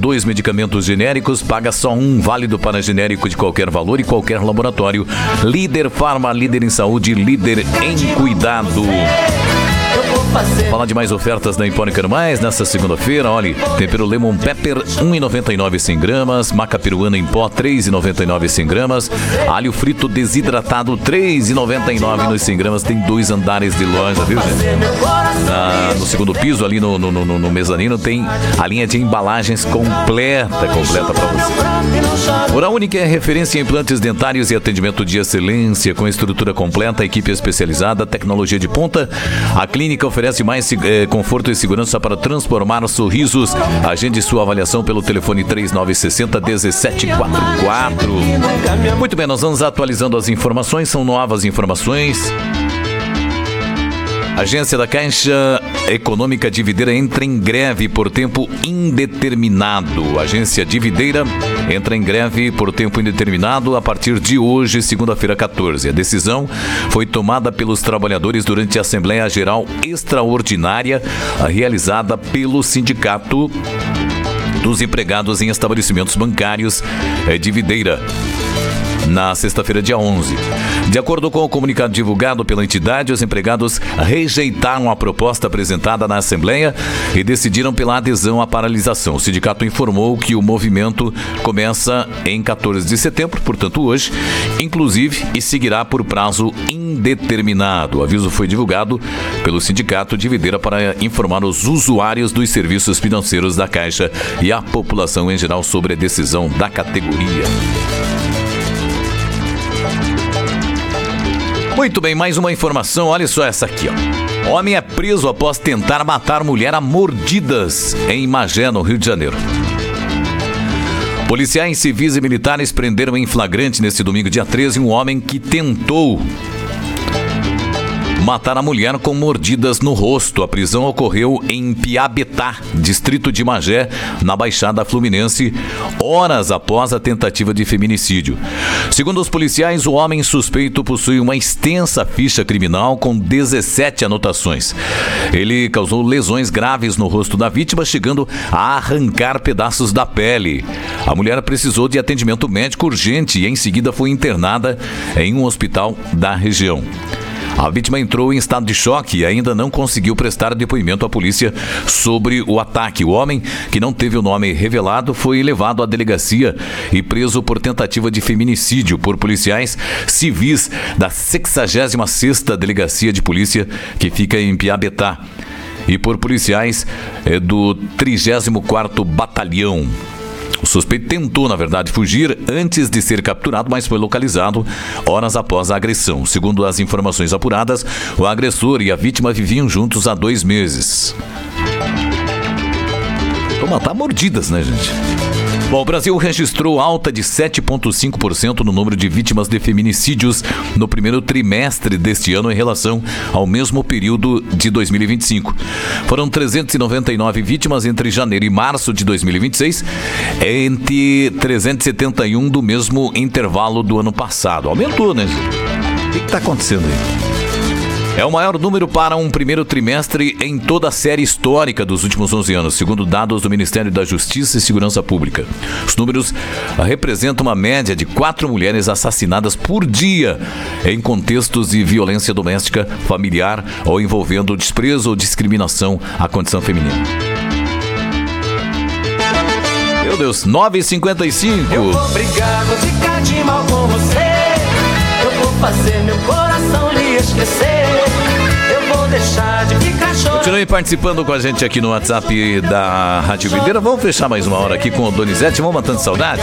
2 medicamentos genéricos, paga só um, válido para genérico de qualquer valor e qualquer laboratório. Líder Farma, líder em saúde, líder em cuidado. Falar de mais ofertas da Empório Carmais nessa segunda-feira. Olha, tempero Lemon Pepper 1,99 100 gramas, maca peruana em pó 3,99 100 gramas, alho frito desidratado 3,99 nos 100 gramas. Tem 2 andares de loja, viu, gente? No segundo piso, ali no mezanino, tem a linha de embalagens completa para você. Oral Única é referência em implantes dentários e atendimento de excelência, com estrutura completa, equipe especializada, tecnologia de ponta. A clínica oferece mais conforto e segurança para transformar sorrisos. Agende sua avaliação pelo telefone 3960-1744. Muito bem, nós vamos atualizando as informações, são novas informações. Agência da Caixa Econômica Divideira entra em greve por tempo indeterminado. Agência Divideira entra em greve por tempo indeterminado a partir de hoje, segunda-feira 14. A decisão foi tomada pelos trabalhadores durante a Assembleia Geral Extraordinária realizada pelo Sindicato dos Empregados em Estabelecimentos Bancários de Videira, na sexta-feira, dia 11. De acordo com o comunicado divulgado pela entidade, os empregados rejeitaram a proposta apresentada na Assembleia e decidiram pela adesão à paralisação. O sindicato informou que o movimento começa em 14 de setembro, portanto hoje, inclusive, e seguirá por prazo indeterminado. O aviso foi divulgado pelo Sindicato de Videira para informar os usuários dos serviços financeiros da Caixa e a população em geral sobre a decisão da categoria. Muito bem, mais uma informação, olha só essa aqui, ó. Homem é preso após tentar matar mulher a mordidas em Magé, no Rio de Janeiro. Policiais civis e militares prenderam em flagrante neste domingo, dia 13, um homem que tentou matar a mulher com mordidas no rosto. A prisão ocorreu em Piabetá, distrito de Magé, na Baixada Fluminense, horas após a tentativa de feminicídio. Segundo os policiais, o homem suspeito possui uma extensa ficha criminal com 17 anotações. Ele causou lesões graves no rosto da vítima, chegando a arrancar pedaços da pele. A mulher precisou de atendimento médico urgente e em seguida foi internada em um hospital da região. A vítima entrou em estado de choque e ainda não conseguiu prestar depoimento à polícia sobre o ataque. O homem, que não teve o nome revelado, foi levado à delegacia e preso por tentativa de feminicídio por policiais civis da 66ª Delegacia de Polícia, que fica em Piabetá, e por policiais do 34º Batalhão. O suspeito tentou, na verdade, fugir antes de ser capturado, mas foi localizado horas após a agressão. Segundo as informações apuradas, o agressor e a vítima viviam juntos há 2 meses. Vou matar mordidas, né, gente? Bom, o Brasil registrou alta de 7,5% no número de vítimas de feminicídios no primeiro trimestre deste ano em relação ao mesmo período de 2025. Foram 399 vítimas entre janeiro e março de 2026, entre 371 do mesmo intervalo do ano passado. Aumentou, né? O que está acontecendo aí? É o maior número para um primeiro trimestre em toda a série histórica dos últimos 11 anos, segundo dados do Ministério da Justiça e Segurança Pública. Os números representam uma média de 4 mulheres assassinadas por dia em contextos de violência doméstica, familiar ou envolvendo desprezo ou discriminação à condição feminina. Meu Deus, 9h55. Eu vou brigar, vou ficar de mal com você. Eu vou fazer meu coração lhe esquecer. Eu vou deixar de ficar chorando. Continue participando com a gente aqui no WhatsApp da Rádio Videira. Vamos fechar mais uma hora aqui com o Donizete. Vamos matando saudade?